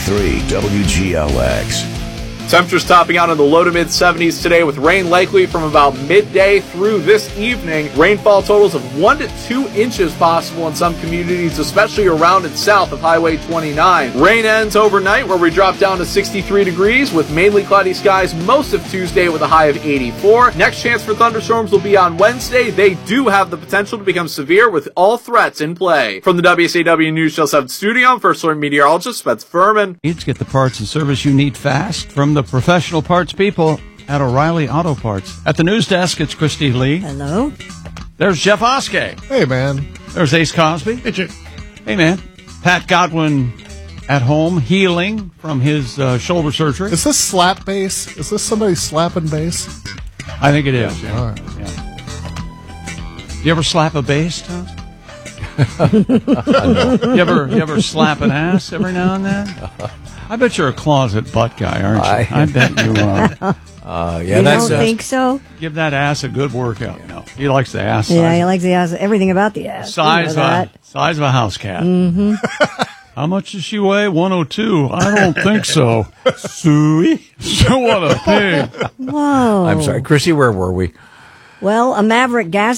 93.3 WGLX. Temperatures topping out in the low to mid-70s today with rain likely from about midday through this evening. Rainfall totals of 1 to 2 inches possible in some communities, especially around and south of Highway 29. Rain ends overnight where we drop down to 63 degrees with mainly cloudy skies most of Tuesday with a high of 84. Next chance for thunderstorms will be on Wednesday. They do have the potential to become severe with all threats in play. From the WSAW News Channel 7 studio, I'm First Alert Meteorologist Spence Furman. Needs to get the parts and service you need fast from the professional parts people at O'Reilly Auto Parts. At the news desk, it's Christy Lee. Hello. There's Jeff Oskey. Hey, man. There's Ace Cosby. Hey, Chick. Hey, man. Pat Godwin at home, healing from his shoulder surgery. Is this slap bass? Is this somebody slapping bass? I think it is. Yeah. All right. Yeah. You ever slap a bass, Tom? you ever slap an ass every now and then? I bet you're a closet butt guy, aren't you? I bet you are. You don't think so? Give that ass a good workout. No, he likes the ass. Yeah, he likes the ass. Everything about the ass. Size of a house cat. Mm-hmm. How much does she weigh? 102. I don't think so. Suey. So what a pig. Whoa. I'm sorry, Chrissy. Where were we? Well, a Maverick gas